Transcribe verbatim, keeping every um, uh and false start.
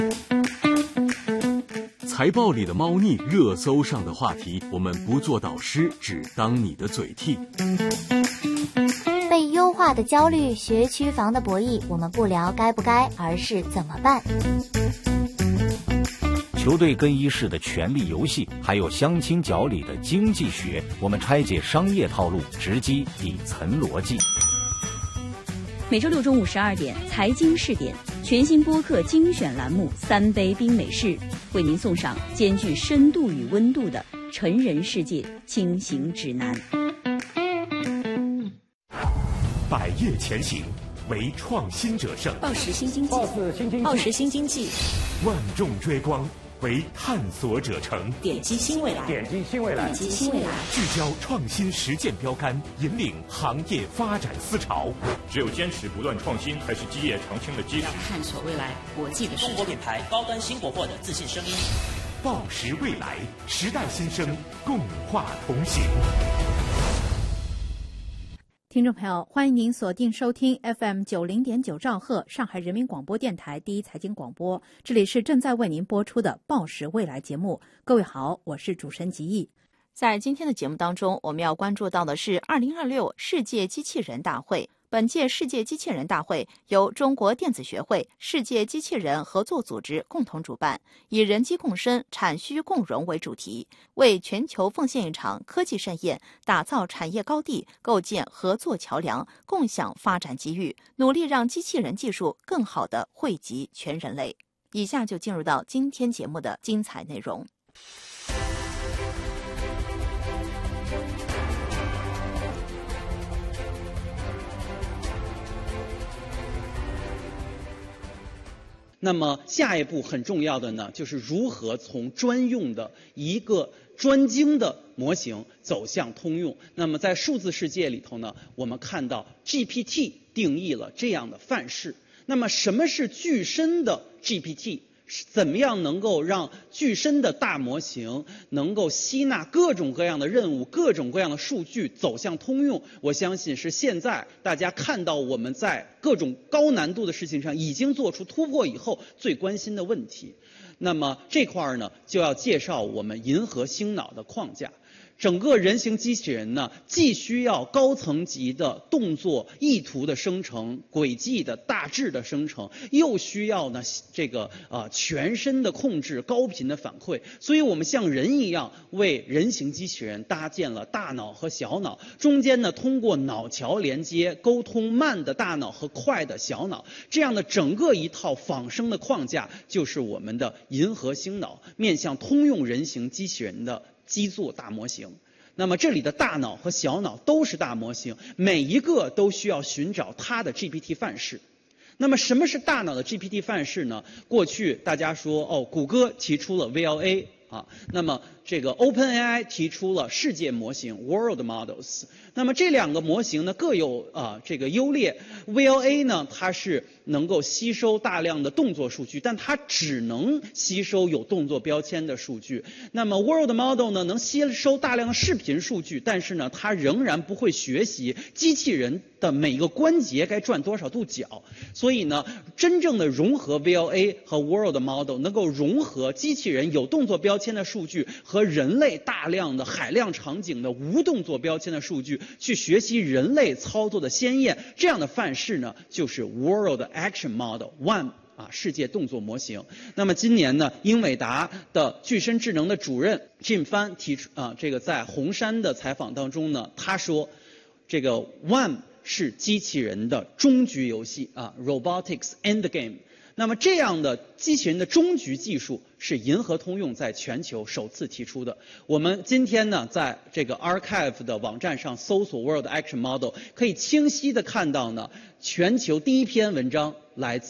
财报里的猫腻，热搜上的话题，我们不做导师，只当你的嘴替。 被优化的焦虑，学区房的博弈，我们不聊该不该，而是怎么办。 球队更衣室的权力游戏，还有相亲角里的经济学，我们拆解商业套路，直击底层逻辑。 每周六中午十二点，财经试点全新播客精选栏目《三杯冰美式》，为您送上兼具深度与温度的成人世界轻行指南。 百业前行，唯创新者胜。 报时新经济，报时新经济， 万众追光，为探索者成。 点击新未来， 点击新未来， 点击新未来， 聚焦创新实践标杆，引领行业发展思潮。 只有坚持不断创新，才是基业长青的基石。 探索未来国际的市场。 中国品牌高端新国货的自信声音。 报时未来，时代新生，共话同行。 听众朋友，欢迎您锁定收听 F M 九零点九兆赫上海人民广播电台第一财经广播，这里是正在为您播出的报时未来节目。各位好，我是主持人吉毅。 在今天的节目当中，我们要关注到的是二零二六世界机器人大会。本届世界机器人大会由中国电子学会、世界机器人合作组织共同主办，以人机共生、产需共融为主题，为全球奉献一场科技盛宴，打造产业高地，构建合作桥梁，共享发展机遇，努力让机器人技术更好地惠及全人类。以下就进入到今天节目的精彩内容。 那么下一步很重要的呢，就是如何从专用的一个专精的模型走向通用。那么在数字世界里头呢，我们看到 G P T 定义了这样的范式。那么什么是具身的 G P T？怎么样能够让具身的大模型能够吸纳各种各样的任务、各种各样的数据走向通用？我相信是现在大家看到我们在各种高难度的事情上已经做出突破以后最关心的问题。那么这块呢，就要介绍我们银河星脑的框架。整个人形机器人呢，既需要高层级的动作意图的生成、轨迹的大致的生成，又需要呢这个啊、呃、全身的控制、高频的反馈。所以我们像人一样为人形机器人搭建了大脑和小脑，中间呢通过脑桥连接沟通慢的大脑和快的小脑，这样的整个一套仿生的框架就是我们的银河星脑，面向通用人形机器人的基座大模型。那么这里的大脑和小脑都是大模型，每一个都需要寻找它的 G P T 范式。那么什么是大脑的 G P T 范式呢？过去大家说哦，谷歌提出了 V L A 啊，那么这个 OpenAI 提出了世界模型 World Models。那么这两个模型呢各有啊这个优劣。V L A 呢，它是能够吸收大量的动作数据，但它只能吸收有动作标签的数据。那么 World Model 呢，能吸收大量的视频数据，但是呢，它仍然不会学习机器人的每个关节该转多少度角。所以呢，真正的融合 V L A 和 World Model， 能够融合机器人有动作标签的数据和人类大量的海量场景的无动作标签的数据，去学习人类操作的鲜艳，这样的范式呢，就是 World Action Model One 啊，世界动作模型。那么今年呢，英伟达的具身智能的主任 Jim Fan 提出啊，这个在红杉的采访当中呢，他说，这个 One 是机器人的终局游戏啊 ，Robotics End Game。那么这样的机器人的终局技术是银河通用在全球首次提出的。我们今天呢，在这个 Archive 的网站上搜索 World Action Model， 可以清晰的看到呢，全球第一篇文章来自